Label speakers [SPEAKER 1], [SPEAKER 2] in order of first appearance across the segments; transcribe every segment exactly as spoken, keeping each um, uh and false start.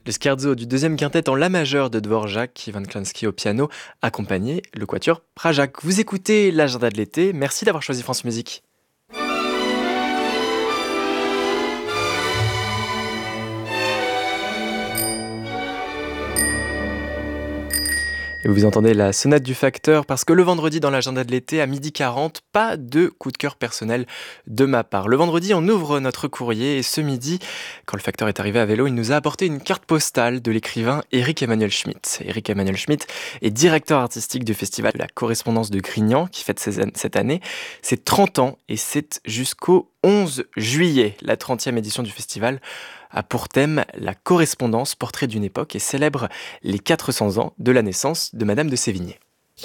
[SPEAKER 1] Le scherzo du deuxième quintet en la majeure de Dvorak, Ivan Klansky au piano, accompagné le quatuor Prajak. Vous écoutez l'agenda de l'été, merci d'avoir choisi France Musique. Et vous entendez la sonate du facteur parce que le vendredi dans l'agenda de l'été à midi quarante, pas de coup de cœur personnel de ma part. Le vendredi, on ouvre notre courrier et ce midi, quand le facteur est arrivé à vélo, il nous a apporté une carte postale de l'écrivain Éric Emmanuel Schmitt. Éric Emmanuel Schmitt est directeur artistique du festival de la correspondance de Grignan qui fête cette année ses trente ans et c'est jusqu'au onze juillet. La trentième édition du festival a pour thème la correspondance, portrait d'une époque et célèbre les quatre cents ans de la naissance de Madame de Sévigné.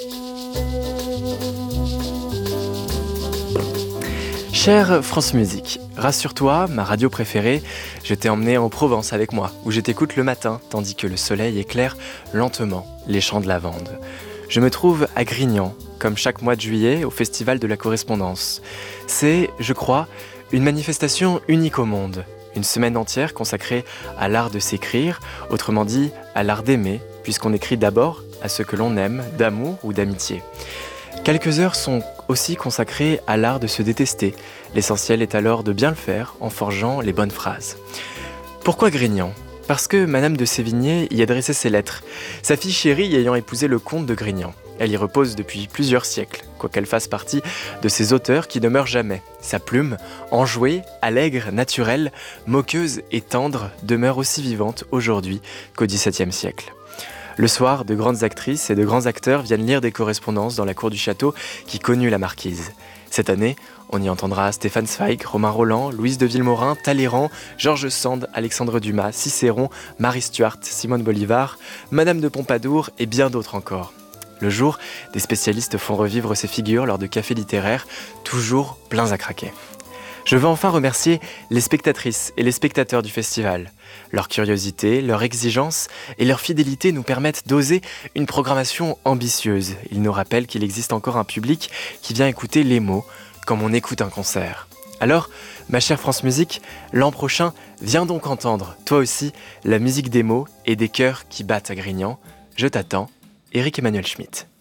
[SPEAKER 1] Chère France Musique, rassure-toi, ma radio préférée, je t'ai emmené en Provence avec moi, où je t'écoute le matin, tandis que le soleil éclaire lentement les champs de lavande. Je me trouve à Grignan, comme chaque mois de juillet, au Festival de la Correspondance. C'est, je crois, une manifestation unique au monde. Une semaine entière consacrée à l'art de s'écrire, autrement dit à l'art d'aimer, puisqu'on écrit d'abord à ce que l'on aime, d'amour ou d'amitié. Quelques heures sont aussi consacrées à l'art de se détester. L'essentiel est alors de bien le faire en forgeant les bonnes phrases. Pourquoi Grignan ? Parce que Madame de Sévigné y adressait ses lettres, sa fille chérie ayant épousé le comte de Grignan. Elle y repose depuis plusieurs siècles, quoiqu'elle fasse partie de ces auteurs qui ne meurent jamais. Sa plume, enjouée, allègre, naturelle, moqueuse et tendre, demeure aussi vivante aujourd'hui qu'au dix-septième siècle. Le soir, de grandes actrices et de grands acteurs viennent lire des correspondances dans la cour du château qui connut la marquise. Cette année, on y entendra Stéphane Zweig, Romain Rolland, Louise de Villemorin, Talleyrand, Georges Sand, Alexandre Dumas, Cicéron, Marie Stuart, Simone Bolivar, Madame de Pompadour et bien d'autres encore. Le jour, des spécialistes font revivre ces figures lors de cafés littéraires, toujours pleins à craquer. Je veux enfin remercier les spectatrices et les spectateurs du festival. Leur curiosité, leur exigence et leur fidélité nous permettent d'oser une programmation ambitieuse. Ils nous rappellent qu'il existe encore un public qui vient écouter les mots, comme on écoute un concert. Alors, ma chère France Musique, l'an prochain, viens donc entendre, toi aussi, la musique des mots et des cœurs qui battent à Grignan. Je t'attends. Éric Emmanuel Schmitt.